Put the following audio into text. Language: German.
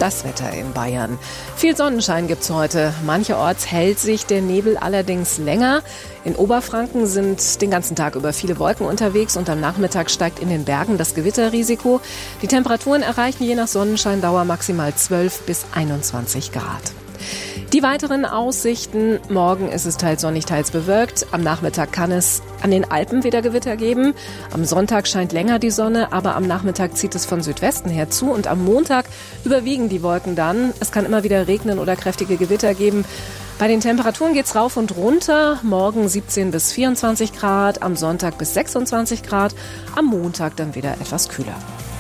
Das Wetter in Bayern. Viel Sonnenschein gibt's heute. Mancherorts hält sich der Nebel allerdings länger. In Oberfranken sind den ganzen Tag über viele Wolken unterwegs und am Nachmittag steigt in den Bergen das Gewitterrisiko. Die Temperaturen erreichen je nach Sonnenscheindauer maximal 12 bis 21 Grad. Die weiteren Aussichten: Morgen ist es teils sonnig, teils bewölkt. Am Nachmittag kann es an den Alpen wieder Gewitter geben. Am Sonntag scheint länger die Sonne, aber am Nachmittag zieht es von Südwesten her zu. Und am Montag überwiegen die Wolken dann. Es kann immer wieder regnen oder kräftige Gewitter geben. Bei den Temperaturen geht's rauf und runter. Morgen 17 bis 24 Grad, am Sonntag bis 26 Grad, am Montag dann wieder etwas kühler.